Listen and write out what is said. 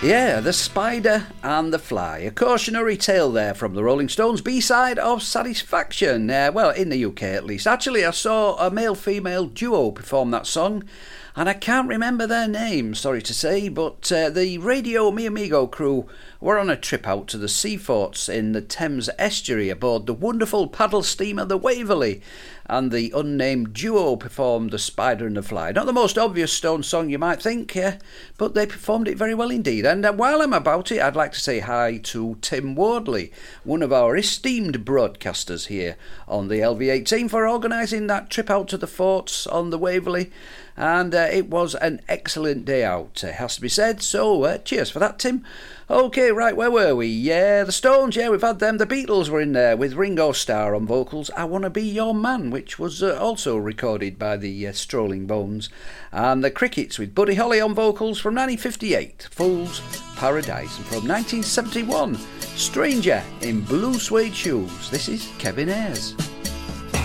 Yeah, The Spider and the Fly. A cautionary tale there from the Rolling Stones, B-side of Satisfaction. Well, in the UK at least. Actually, I saw a male-female duo perform that song, and I can't remember their names, sorry to say, but the Radio Mi Amigo crew were on a trip out to the Seaforts in the Thames estuary aboard the wonderful paddle steamer the Waverley, and the unnamed duo performed The Spider and the Fly. Not the most obvious Stones song you might think, but they performed it very well indeed. And while I'm about it, I'd like to say hi to Tim Wardley, one of our esteemed broadcasters here on the LV18, for organising that trip out to the forts on the Waverley. And it was an excellent day out, it has to be said, so cheers for that, Tim. OK, right, where were we? Yeah, the Stones, yeah, we've had them. The Beatles were in there with Ringo Starr on vocals. I Wanna Be Your Man, which was also recorded by the Strolling Bones. And the Crickets with Buddy Holly on vocals from 1958, Fool's Paradise. And from 1971, Stranger in Blue Suede Shoes. This is Kevin Ayers.